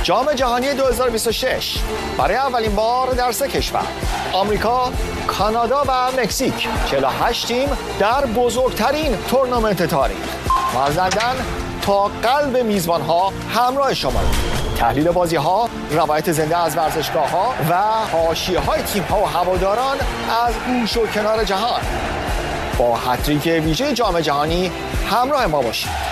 جام جهانی 2026 برای اولین بار در 3 کشور آمریکا، کانادا و مکزیک 48 تیم در بزرگترین تورنمنت تاریخ. مازندران تا قلب میزبان‌ها همراه شما. تحلیل بازی‌ها، روایت زنده از ورزشگاه‌ها و حاشیه‌های تیم‌ها و هواداران از گوش و کنار جهان. با هتریک ویژه جام جهانی همراه ما باشید.